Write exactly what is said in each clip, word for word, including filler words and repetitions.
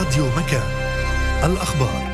راديو مكان. الأخبار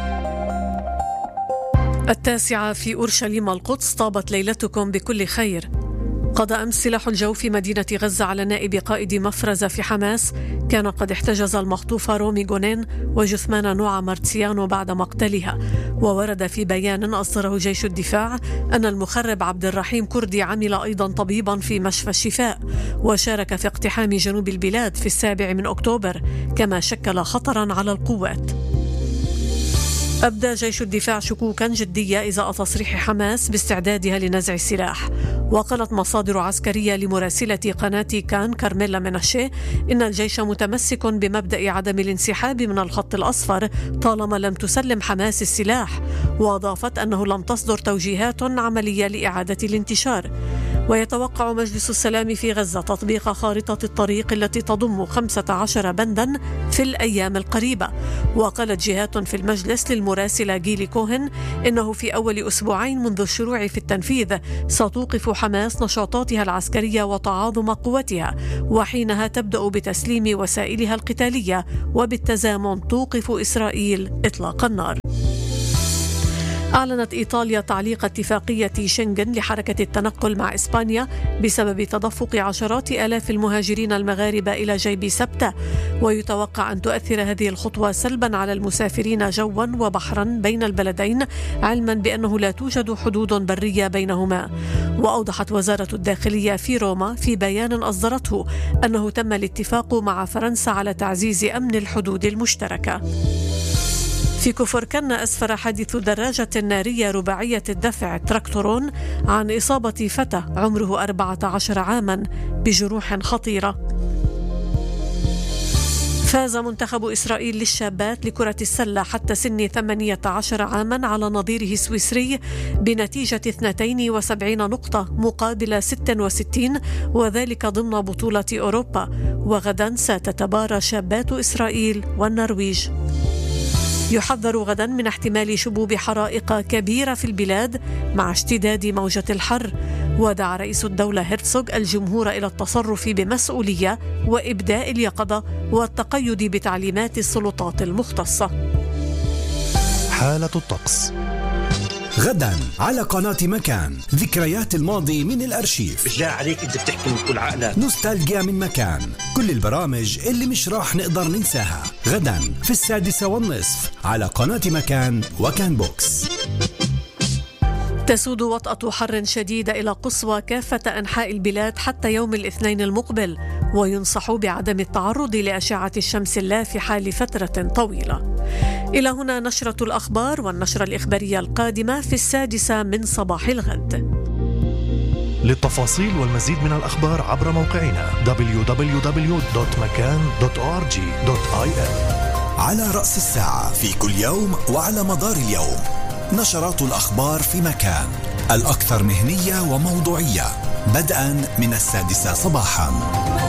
التاسعة في أورشليم القدس. طابت ليلتكم بكل خير. قضى أمس سلاح الجو في مدينة غزة على نائب قائد مفرزة في حماس كان قد احتجز المخطوفة رومي جونين وجثمان نوع مارتسيانو بعد مقتلها. وورد في بيان أصدره جيش الدفاع أن المخرب عبد الرحيم كردي عمل أيضا طبيبا في مشفى الشفاء وشارك في اقتحام جنوب البلاد في السابع من أكتوبر، كما شكل خطرا على القوات. أبدى جيش الدفاع شكوكا جدية إزاء تصريح حماس باستعدادها لنزع السلاح. وقالت مصادر عسكرية لمراسلة قناة كان كارميلا مناشي إن الجيش متمسك بمبدأ عدم الانسحاب من الخط الأصفر طالما لم تسلم حماس السلاح. وأضافت أنه لم تصدر توجيهات عملية لإعادة الانتشار. ويتوقع مجلس السلام في غزة تطبيق خارطة الطريق التي تضم خمسة عشر بندا في الأيام القريبة. وقالت جهات في المجلس للمراسلة جيلي كوهن إنه في أول أسبوعين منذ الشروع في التنفيذ ستوقف حماس نشاطاتها العسكرية وتعاظم قوتها، وحينها تبدأ بتسليم وسائلها القتالية، وبالتزامن توقف إسرائيل إطلاق النار. أعلنت إيطاليا تعليق اتفاقية شنغن لحركة التنقل مع إسبانيا بسبب تدفق عشرات آلاف المهاجرين المغاربة إلى جيب سبتة. ويتوقع أن تؤثر هذه الخطوة سلبا على المسافرين جوا وبحرا بين البلدين، علما بأنه لا توجد حدود برية بينهما. وأوضحت وزارة الداخلية في روما في بيان أصدرته أنه تم الاتفاق مع فرنسا على تعزيز أمن الحدود المشتركة. في كفركن أسفر حادث دراجة نارية رباعية الدفع تراكتورون عن إصابة فتى عمره أربعة عشر عاما بجروح خطيرة. فاز منتخب إسرائيل للشابات لكرة السلة حتى سن ثمانية عشر عاما على نظيره السويسري بنتيجة اثنتين وسبعين نقطة مقابل ست وستين، وذلك ضمن بطولة أوروبا. وغدا ستتبارى شابات إسرائيل والنرويج. يحذر غدا من احتمال شبوب حرائق كبيرة في البلاد مع اشتداد موجة الحر. ودعا رئيس الدولة هيرتسوغ الجمهور إلى التصرف بمسؤولية وإبداء اليقظة والتقيد بتعليمات السلطات المختصة. حالة الطقس غدا على قناة مكان. ذكريات الماضي من الأرشيف. بالله عليك أنت بتحكي من كل عقلك. نوستالجيا من مكان. كل البرامج اللي مش راح نقدر ننساها غدا في السادسة والنصف على قناة مكان وكان بوكس. تسود وطأة حر شديدة إلى قصوى كافة أنحاء البلاد حتى يوم الاثنين المقبل، وينصح بعدم التعرض لأشعة الشمس اللافحة لفترة طويلة. إلى هنا نشرة الأخبار والنشرة الإخبارية القادمة في السادسة من صباح الغد. للتفاصيل والمزيد من الأخبار عبر موقعنا دبليو دبليو دبليو دوت مكان دوت أو آر جي دوت آي إن. على رأس الساعة في كل يوم وعلى مدار اليوم نشرات الأخبار في مكان، الأكثر مهنية وموضوعية، بدءا من السادسة صباحا.